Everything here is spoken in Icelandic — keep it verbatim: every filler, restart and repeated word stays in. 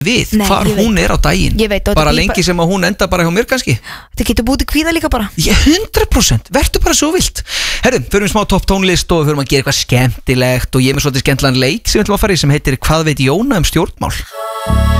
við Nei, hvar ég hún veit. er á daginn. Ég veit, og Bara þetta býr lengi sem að hún enda bara hjá mér kannski. Þetta getur búið til kvíða líka bara. Ég hundra prósent, verður bara svo vilt. Herru, förum við smá topp tónlist og förum að gera eitthvað skemmtilegt og ég er með svolítið skemmtilegan leik sem við ætlum að fara í sem heitir Hvað veit Jóna um stjórnmál?